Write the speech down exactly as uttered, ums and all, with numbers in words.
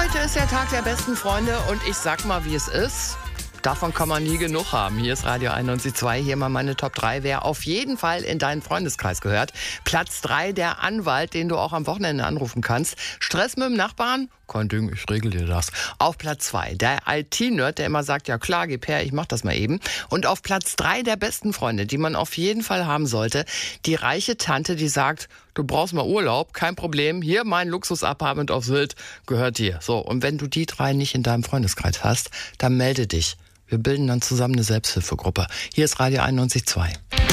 Heute ist der Tag der besten Freunde und ich sag mal, wie es ist. Davon kann man nie genug haben. Hier ist Radio einundneunzig Komma zwei, hier mal meine Top drei. Wer auf jeden Fall in deinen Freundeskreis gehört. Platz drei, der Anwalt, den du auch am Wochenende anrufen kannst. Stress mit dem Nachbarn? Kein Ding, ich regel dir das. Auf Platz zwei, der I T-Nerd, der immer sagt, ja klar, gib her, ich mach das mal eben. Und auf Platz drei der besten Freunde, die man auf jeden Fall haben sollte, die reiche Tante, die sagt, du brauchst mal Urlaub, kein Problem, hier mein Luxus-Apartment auf Sylt gehört dir. So, und wenn du die drei nicht in deinem Freundeskreis hast, dann melde dich. Wir bilden dann zusammen eine Selbsthilfegruppe. Hier ist Radio einundneunzig Komma zwei.